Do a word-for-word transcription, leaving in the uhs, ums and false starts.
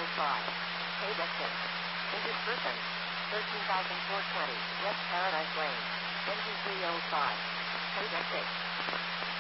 five. Paid exit. Injured person. thirteen thousand four hundred twenty. West Paradise Lane. Engine three oh five. Paid exit.